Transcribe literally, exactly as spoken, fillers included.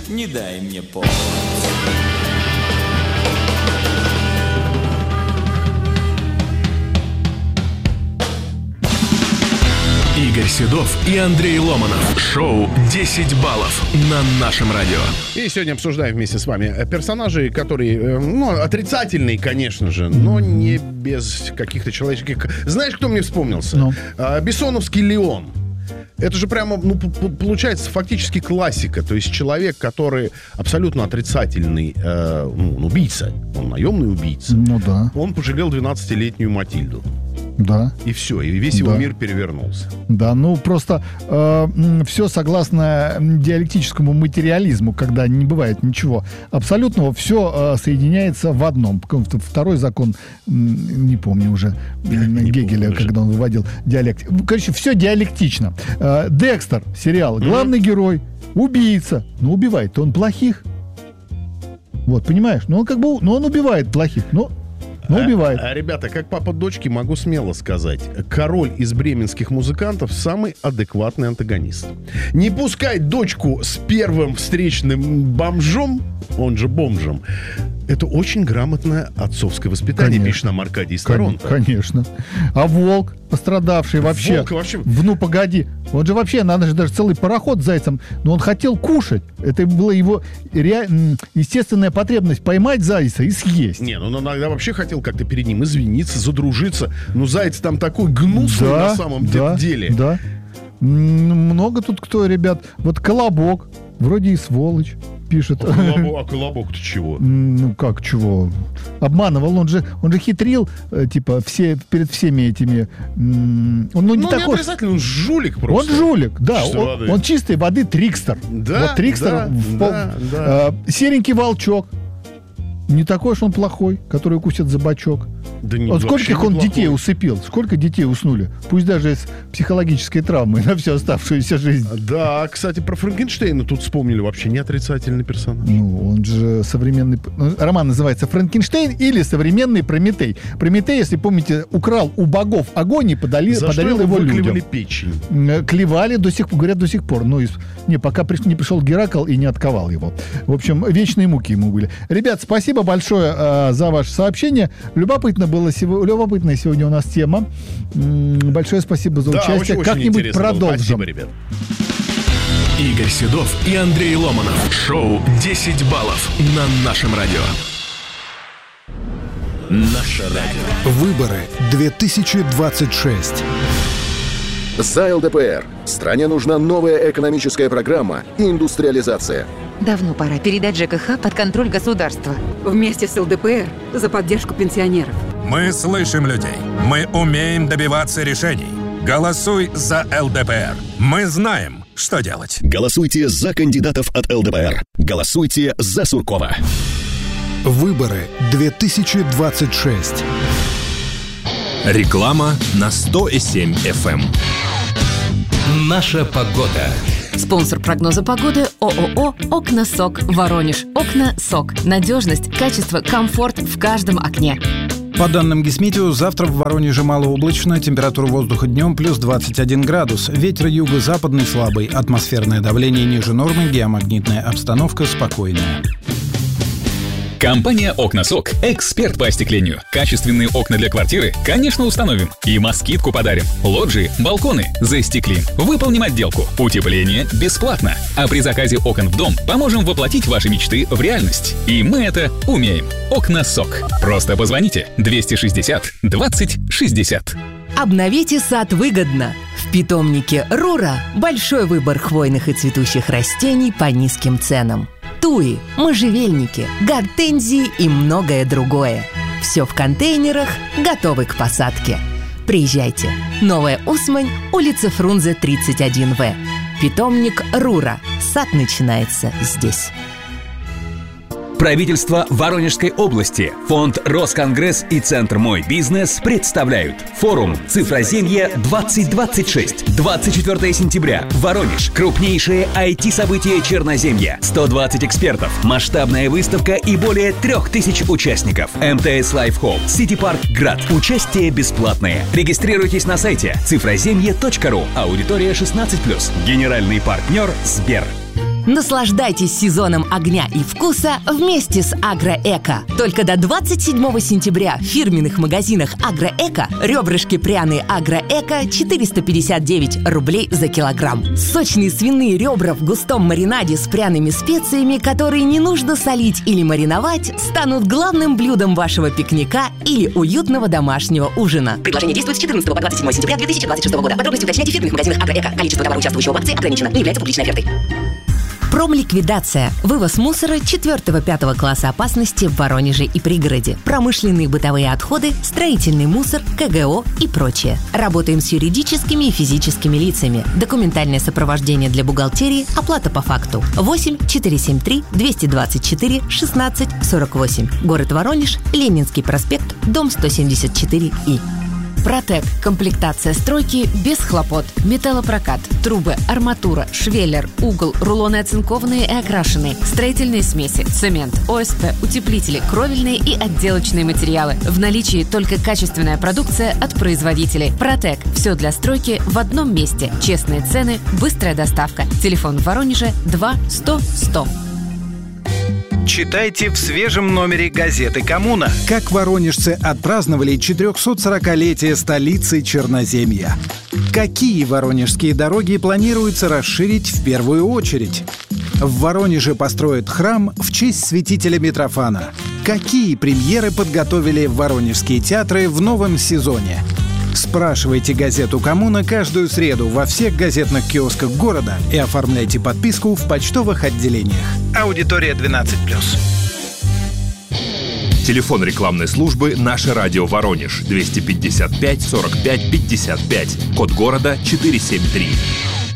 не дай мне повод. Игорь Седов и Андрей Ломанов. Шоу «десять баллов» на нашем радио. И сегодня обсуждаем вместе с вами персонажей, которые, ну, отрицательные, конечно же, но не без каких-то человеческих... Знаешь, кто мне вспомнился? Ну. А, Бессоновский Леон. Это же прямо, ну, получается, фактически классика. То есть человек, который абсолютно отрицательный, э, ну, убийца, он наемный убийца. Ну да. Он пожалел двенадцатилетнюю Матильду. Да. И все, и весь его Да. мир перевернулся. Да, ну просто э, все согласно диалектическому материализму, когда не бывает ничего абсолютного, все э, соединяется в одном. Второй закон, не помню уже, Не Гегеля, помню уже. когда он выводил диалектику. Короче, все диалектично. Э, Декстер, сериал, главный герой, убийца. Ну, убивает-то он плохих. Вот, понимаешь? Ну, он как бы, ну, он убивает плохих, но... Ну, убивает. А, а, ребята, как папа дочки, могу смело сказать, король из бременских музыкантов самый адекватный антагонист. Не пускать дочку с первым встречным бомжом, он же бомжем, это очень грамотное отцовское воспитание, Конечно. пишет нам Аркадий Сторон. Конечно. А волк, пострадавший вообще. Волк вообще... Ну, погоди. Он же вообще, надо же даже целый пароход с зайцем. Но он хотел кушать. Это была его ре... естественная потребность поймать зайца и съесть. Не, ну он иногда вообще хотел как-то перед ним извиниться, задружиться. Ну, заяц там такой гнусный Да, на самом да, деле. Да. М, Много тут кто, ребят. Вот Колобок. Вроде и сволочь. Пишет. А Колобок, а Колобок-то чего? Ну как, чего? Обманывал, он же, он же хитрил, э, типа, все, перед всеми этими... м, Он, ну, не Ну, не такой... отрицательно, он жулик Он просто. жулик, да. Чистой Он, воды. он чистой воды трикстер. Да, Вот трикстер. да, в пол- да, да. Э, серенький волчок. Не такой уж он плохой, который укусит за бочок. Да не, Вот вообще скольких он неплохой. детей усыпил, сколько детей уснули. Пусть даже с психологической травмой на всю оставшуюся жизнь. Да, кстати, про Франкенштейна тут вспомнили, вообще не отрицательный персонаж. Ну, он же современный... ну, роман называется «Франкенштейн» или «Современный Прометей». Прометей, если помните, украл у богов огонь и подали, За подарил что его выклевали людям. печень? М, Клевали до сих пор, говорят, до сих пор. Ну, из- не, пока приш- не пришел Геракл и не отковал его. В общем, вечные муки ему были. Ребят, спасибо большое э, за ваше сообщение. Любопытно было сего- любопытная сегодня у нас тема. М, Большое спасибо за Да, участие. очень-очень Как-нибудь интересно было. продолжим. Спасибо, ребят. Игорь Седов и Андрей Ломанов. Шоу «десять баллов» на нашем радио. Наше радио. Выборы две тысячи двадцать шесть. За ЛДПР. Стране нужна новая экономическая программа и индустриализация. Давно пора передать ЖКХ под контроль государства. Вместе с ЛДПР за поддержку пенсионеров. Мы слышим людей. Мы умеем добиваться решений. Голосуй за ЛДПР. Мы знаем, что делать. Голосуйте за кандидатов от ЛДПР. Голосуйте за Суркова. Выборы две тысячи двадцать шесть. Реклама на сто семь эф эм. Наша погода. Спонсор прогноза погоды ООО «Окна СОК» Воронеж. Окна СОК. Надежность, качество, комфорт в каждом окне. По данным Гисметео, завтра в Воронеже малооблачно, температура воздуха днем плюс двадцать один градус, ветер юго-западный слабый, атмосферное давление ниже нормы, геомагнитная обстановка спокойная. Компания «Окна СОК» – эксперт по остеклению. Качественные окна для квартиры, конечно, установим. И москитку подарим. Лоджии, балконы застеклим. Выполним отделку. Утепление бесплатно. А при заказе окон в дом поможем воплотить ваши мечты в реальность. И мы это умеем. «Окна СОК». Просто позвоните двести шестьдесят двадцать шестьдесят. Обновите сад выгодно. В питомнике «Рура» большой выбор хвойных и цветущих растений по низким ценам. Туи, можжевельники, гортензии и многое другое. Все в контейнерах, готовы к посадке. Приезжайте. Новая Усмань, улица Фрунзе, тридцать один вэ. Питомник «Рура». Сад начинается здесь. Правительство Воронежской области, фонд «Росконгресс» и Центр «Мой бизнес» представляют форум «Цифроземье двадцать двадцать шесть». двадцать четвёртого сентября. Воронеж. Крупнейшее ай ти-событие Черноземья. сто двадцать экспертов. Масштабная выставка и более трех тысяч участников. МТС Лайф Холл. Сити Парк Град. Участие бесплатное. Регистрируйтесь на сайте цифроземье точка ру. Аудитория шестнадцать плюс. Генеральный партнер Сбер. Наслаждайтесь сезоном огня и вкуса вместе с Агроэко. Только до двадцать седьмого сентября в фирменных магазинах Агроэко ребрышки пряные Агроэко четыреста пятьдесят девять рублей за килограмм. Сочные свиные ребра в густом маринаде с пряными специями, которые не нужно солить или мариновать, станут главным блюдом вашего пикника или уютного домашнего ужина. Предложение действует с четырнадцатого по двадцать седьмое сентября две тысячи двадцать шестого года. Подробности уточняйте в фирменных магазинах Агроэко. Количество товара, участвующего в акции, ограничено. Не является публичной офертой. Промликвидация. Вывоз мусора четвёртого-пятого класса опасности в Воронеже и пригороде. Промышленные бытовые отходы, строительный мусор, ка гэ о и прочее. Работаем с юридическими и физическими лицами. Документальное сопровождение для бухгалтерии, оплата по факту. восемь четыре семь три двести двадцать четыре шестнадцать сорок восемь. Город Воронеж, Ленинский проспект, дом сто семьдесят четыре И. Протек. Комплектация стройки без хлопот. Металлопрокат, трубы, арматура, швеллер, угол, рулоны оцинкованные и окрашенные, строительные смеси, цемент, о эс пэ, утеплители, кровельные и отделочные материалы. В наличии только качественная продукция от производителей. Протек. Все для стройки в одном месте. Честные цены, быстрая доставка. Телефон в Воронеже два сто сто. Читайте в свежем номере газеты «Коммуна». Как воронежцы отпраздновали четырехсотсорокалетие столицы Черноземья. Какие воронежские дороги планируется расширить в первую очередь? В Воронеже построят храм в честь святителя Митрофана. Какие премьеры подготовили воронежские театры в новом сезоне? Спрашивайте газету «Коммуна» каждую среду во всех газетных киосках города и оформляйте подписку в почтовых отделениях. Аудитория двенадцать плюс. Телефон рекламной службы «Наше радио Воронеж» двести пятьдесят пять сорок пять пятьдесят пять. Код города четыреста семьдесят три.